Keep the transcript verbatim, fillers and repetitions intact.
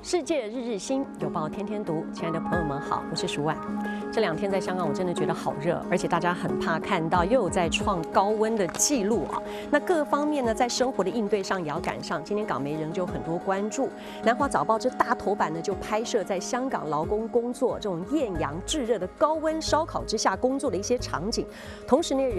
世界日日新，有报天天读。亲爱的朋友们好，我是舒婉。这两天在香港，我真的觉得好热，而且大家很怕看到又有在创高温的记录啊。那各方面呢，在生活的应对上也要赶上。今天港媒仍旧很多关注。南华早报这大头版呢，就拍摄在香港劳工工作这种艳阳炙热的高温烧烤之下工作的一些场景，同时呢。